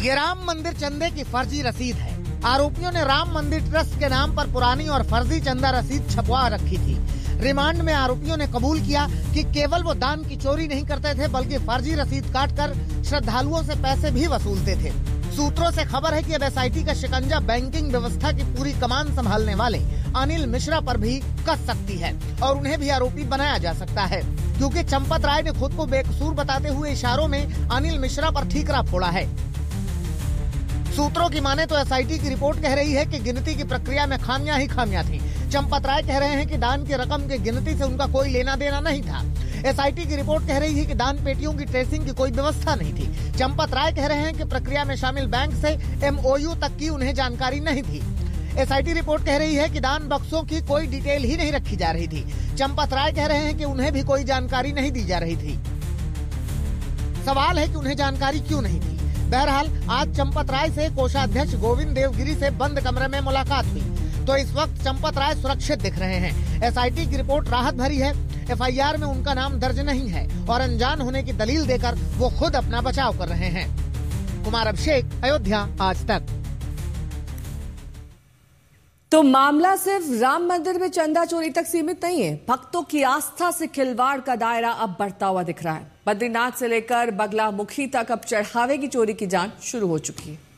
ये राम मंदिर चंदे की फर्जी रसीद है। आरोपियों ने राम मंदिर ट्रस्ट के नाम पर पुरानी और फर्जी चंदा रसीद छपवा रखी थी। रिमांड में आरोपियों ने कबूल किया कि केवल वो दान की चोरी नहीं करते थे, बल्कि फर्जी रसीद काटकर श्रद्धालुओं से पैसे भी वसूलते थे। सूत्रों से खबर है कि अब एसआईटी का शिकंजा बैंकिंग व्यवस्था की पूरी कमान संभालने वाले अनिल मिश्रा पर भी कस सकती है और उन्हें भी आरोपी बनाया जा सकता है, क्योंकि चंपत राय ने खुद को बेकसूर बताते हुए इशारों में अनिल मिश्रा पर ठीकरा फोड़ा है। सूत्रों की माने तो एसआईटी की रिपोर्ट कह रही है कि गिनती की प्रक्रिया में खामियां ही खामियां थी। चंपत राय कह रहे हैं कि दान की रकम की गिनती से उनका कोई लेना देना नहीं था। एसआईटी की रिपोर्ट कह रही है कि दान पेटियों की ट्रेसिंग की कोई व्यवस्था नहीं थी। चंपत राय कह रहे हैं कि प्रक्रिया में शामिल बैंक से एमओयू तक की उन्हें जानकारी नहीं थी। एसआईटी रिपोर्ट कह रही है कि दान बक्सों की कोई डिटेल ही नहीं रखी जा रही थी। चंपत राय कह रहे हैं कि उन्हें भी कोई जानकारी नहीं दी जा रही थी। सवाल है कि उन्हें जानकारी क्यों नहीं थी। बहरहाल आज चंपत राय से कोषाध्यक्ष गोविंद देवगिरी से बंद कमरे में मुलाकात हुई, तो इस वक्त चंपत राय सुरक्षित दिख रहे हैं। एसआईटी की रिपोर्ट राहत भरी है। एफआईआर में उनका नाम दर्ज नहीं है और अनजान होने की दलील देकर वो खुद अपना बचाव कर रहे हैं। कुमार अभिषेक, अयोध्या, आज तक। तो मामला सिर्फ राम मंदिर में चंदा चोरी तक सीमित नहीं है। भक्तों की आस्था से खिलवाड़ का दायरा अब बढ़ता हुआ दिख रहा है। बद्रीनाथ से लेकर बगलामुखी तक अब चढ़ावे की चोरी की जांच शुरू हो चुकी है।